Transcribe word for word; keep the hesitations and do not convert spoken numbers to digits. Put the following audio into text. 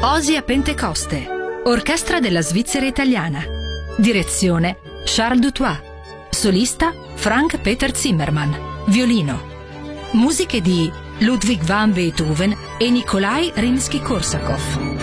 Osi a Pentecoste, orchestra della Svizzera italiana. Direzione Charles Dutoit. Solista Frank Peter Zimmermann, violino. Musiche di Ludwig van Beethoven e Nikolai Rimsky-Korsakov.